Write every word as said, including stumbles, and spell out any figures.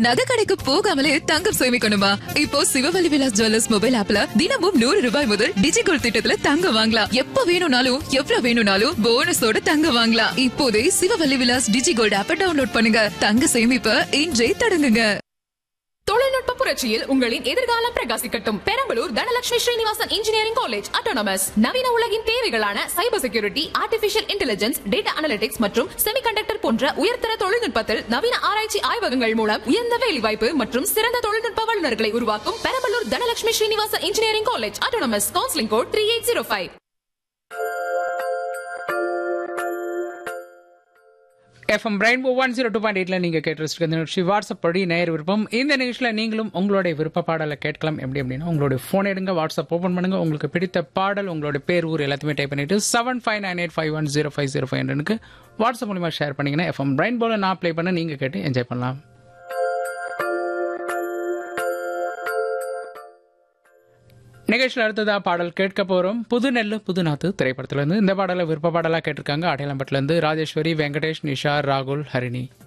நகை கடைக்கு போகாமலே தங்கம் சேமிக்கணுமா? இப்போ சிவவல்லி விலாஸ் ஜுவல்லர்ஸ் மொபைல் ஆப்ல தினமும் நூறு ரூபாய் முதல் டிஜிகோல்ட் திட்டத்துல தங்கம் வாங்கலாம். எப்ப வேணும்னாலும் எவ்வளவு வேணும்னாலும் போனஸோட தங்கம் வாங்கலாம். இப்போதே சிவவல்லி விலாஸ் டிஜிகோல்ட் ஆப்பை டவுன்லோட் பண்ணுங்க. தங்க சேமிப்ப இன்றே தொடங்குங்க. தொழில்நுட்ப புரட்சியில் உங்களின் எதிர்காலம் பிரகாசிக்கட்டும். Perambalur Dhanalakshmi Srinivasan engineering college autonomous நவீன உலகின் தேவைகளான cyber security, artificial intelligence, data analytics மற்றும் செமிகண்டக்டர் போன்ற உயர்தர தொழில்நுட்பத்தில் நவீன ஆராய்ச்சி ஆய்வகங்கள் மூலம் உயர்ந்த வேலைவாய்ப்பு மற்றும் சிறந்த தொழில்நுட்ப வல்லுநர்களை உருவாக்கும் Perambalur Dhanalakshmi Srinivasan engineering college autonomous. Counselling code three eight zero five. FM rainbow one zero two point எயிட்ல நீங்க கேட்டு நிகழ்ச்சி வாட்ஸ்அப் படி நேர் விருப்பம். இந்த நிகழ்ச்சியில் நீங்களும் உங்களுடைய விருப்ப பாடலை கேட்கலாம். எப்படி அப்படின்னா உங்களுடைய போன் எடுங்க, வாட்ஸ்அப் ஓபன் பண்ணுங்க, உங்களுக்கு பிடித்த பாடல், உங்களுடைய பேர், ஊர் எல்லாத்தையுமே டைப் பண்ணிட்டு seven five nine eight five one zero five zero five எனக்கு வாட்ஸ்அப் மூலமா ஷேர் பண்ணீங்கன்னா எஃப்எம் ரெயின்போல நான் ப்ளே பண்ண நீங்க கேட்டு என்ஜாய் பண்ணலாம். நிகழ்ச்சியில் அடுத்ததா பாடல் கேட்க போறோம். புது நெல்லு புது நாத்து திரைப்படத்துல இருந்து இந்த பாடலை விருப்ப பாடலா கேட்டிருக்காங்க. அடையாளம்பட்டில இருந்து ராஜேஸ்வரி, வெங்கடேஷ், நிஷா, ராகுல், ஹரிணி.